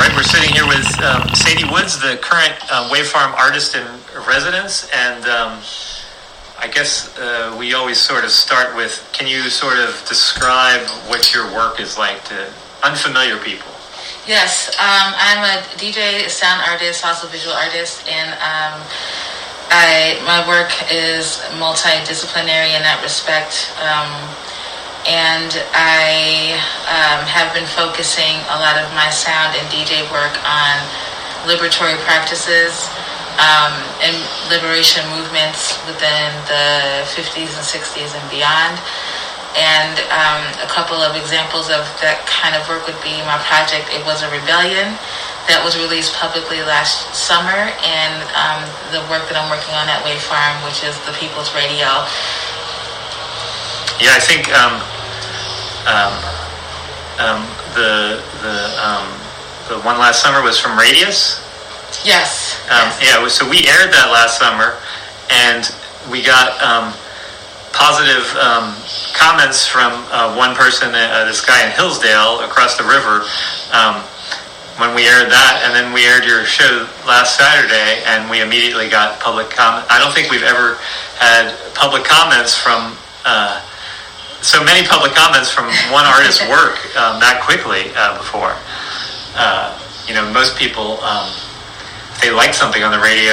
right, we're sitting here with Sadie Woods, the current Wave Farm artist in residence, and I guess we always sort of start with, can you sort of describe what your work is like to unfamiliar people? Yes, I'm a DJ, sound artist, also visual artist, and my work is multidisciplinary in that respect. And I have been focusing a lot of my sound and DJ work on liberatory practices and liberation movements within the 50s and 60s and beyond. And a couple of examples of that kind of work would be my project, It Was a Rebellion, that was released publicly last summer, and the work that I'm working on at Wave Farm, which is the People's Radio. Yeah, I think the one last summer was from Radius. Yes. Yeah, so we aired that last summer, and we got positive comments from one person, this guy in Hillsdale across the river, when we aired that, and then we aired your show last Saturday, and we immediately got public comment. I don't think we've ever had public comments from so many public comments from one artist's work that quickly before. Most people, if they like something on the radio,